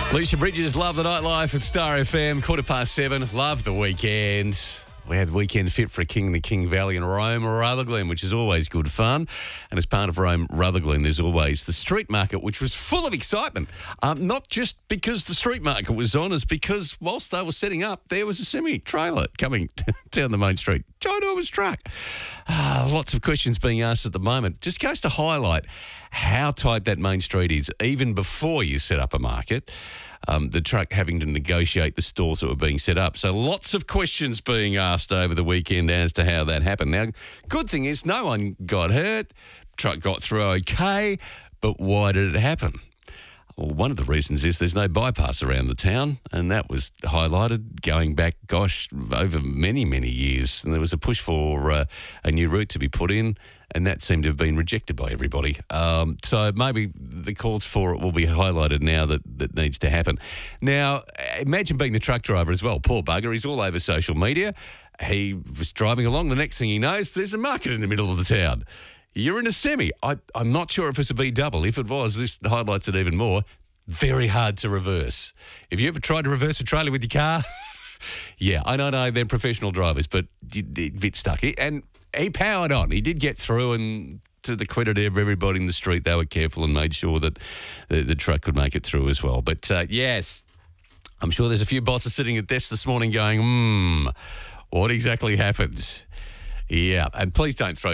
Alicia Bridges, love the nightlife at Star FM, 7:15. Love the weekend. We had Weekend Fit for a King in the King Valley in Rome, Rutherglen, which is always good fun. And as part of Rome, Rutherglen, there's always the street market, which was full of excitement. Not just because the street market was on, it's because whilst they were setting up, there was a semi-trailer coming down the main street. Ginormous truck. Lots of questions being asked at the moment. Just goes to highlight how tight that main street is, even before you set up a market. The truck having to negotiate the stalls that were being set up. So lots of questions being asked over the weekend as to how that happened. Now, good thing is no one got hurt. Truck got through okay, but why did it happen? Well, one of the reasons is there's no bypass around the town, and that was highlighted going back, over many, many years. And there was a push for a new route to be put in, and that seemed to have been rejected by everybody. So maybe the calls for it will be highlighted now that needs to happen. Now, imagine being the truck driver as well. Poor bugger, he's all over social media. He was driving along. The next thing he knows, there's a market in the middle of the town. You're in a semi. I'm not sure if it's a B double. If it was, this highlights it even more. Very hard to reverse. Have you ever tried to reverse a trailer with your car? Yeah, I know they're professional drivers, but a bit stuck. And he powered on. He did get through, and to the credit of everybody in the street, they were careful and made sure that the truck could make it through as well. But, yes, I'm sure there's a few bosses sitting at desks this morning going, what exactly happened? Yeah, and please don't throw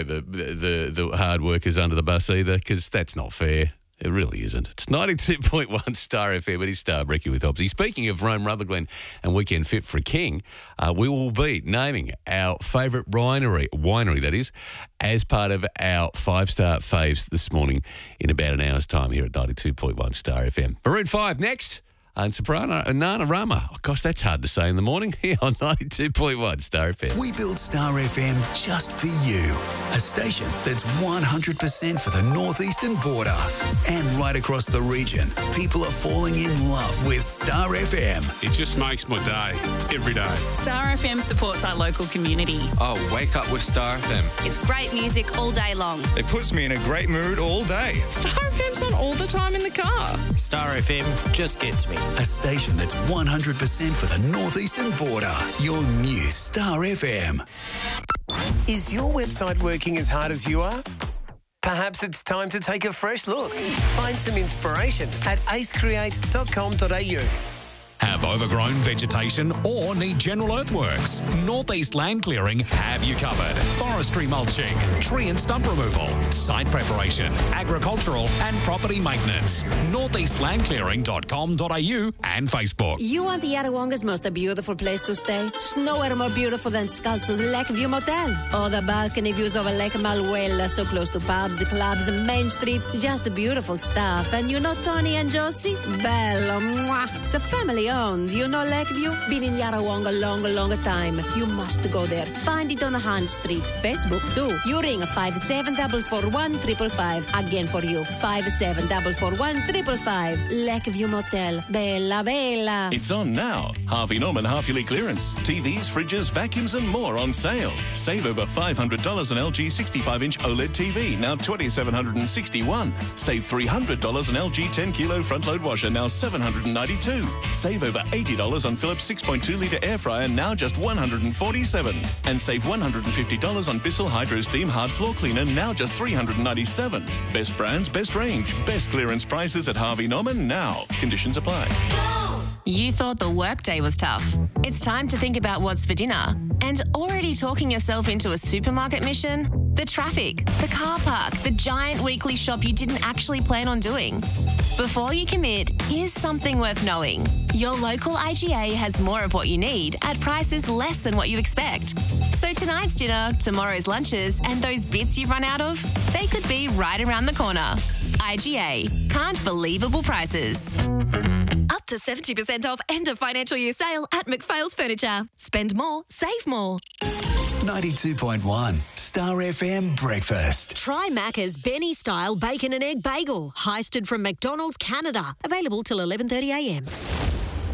the hard workers under the bus either, because that's not fair. It really isn't. It's 92.1 Star FM. It is Star Brekkie with Hobbsy. Speaking of Rome, Rutherglen and Weekend Fit for a King, we will be naming our favourite winery that is, as part of our 5-star faves this morning in about an hour's time here at 92.1 Star FM. Maroon 5 next. And Soprano and Nana Rama. Oh, gosh, that's hard to say in the morning here on 92.1 Star FM. We built Star FM just for you. A station that's 100% for the northeastern border. And right across the region, people are falling in love with Star FM. It just makes my day, every day. Star FM supports our local community. Oh, wake up with Star FM. It's great music all day long. It puts me in a great mood all day. Star FM's on all the time in the car. Star FM just gets me. A station that's 100% for the northeastern border. Your new Star FM. Is your website working as hard as you are? Perhaps it's time to take a fresh look. Find some inspiration at acecreate.com.au. Have overgrown vegetation or need general earthworks? Northeast Land Clearing have you covered. Forestry mulching, tree and stump removal, site preparation, agricultural and property maintenance. northeastlandclearing.com.au and Facebook. You want the Yarrawonga's most beautiful place to stay? Nowhere more beautiful than Scalzo's Lakeview Motel. Oh, the balcony views over Lake Malwella, so close to pubs, clubs, Main Street. Just beautiful stuff. And you know Tony and Josie? Bello, mwah. It's a family owned. You know Lakeview? Been in Yarrawonga long time. You must go there. Find it on Hunt Street. Facebook too. You ring 57441 Again for you. 57441 Lakeview Motel. Bella, bella. It's on now. Harvey Norman half-yearly clearance. TVs, fridges, vacuums and more on sale. Save over $500 on LG 65-inch OLED TV, now $2,761. Save $300 on LG 10-kilo front-load washer, now $792. Save over $80 on Philips 6.2-litre air fryer, now just $147. And save $150 on Bissell Hydro Steam hard floor cleaner, now just $397. Best brands, best range, best clearance prices at Harvey Norman now. Conditions apply. You thought the workday was tough. It's time to think about what's for dinner. And already talking yourself into a supermarket mission? The traffic, the car park, the giant weekly shop you didn't actually plan on doing. Before you commit, here's something worth knowing. Your local IGA has more of what you need at prices less than what you expect. So tonight's dinner, tomorrow's lunches, and those bits you've run out of, they could be right around the corner. IGA. Can't believable prices. Up to 70% off end of financial year sale at McPhail's Furniture. Spend more, save more. 92.1 Star FM Breakfast. Try Macca's Benny-style bacon and egg bagel, heisted from McDonald's Canada. Available till 11:30 a.m.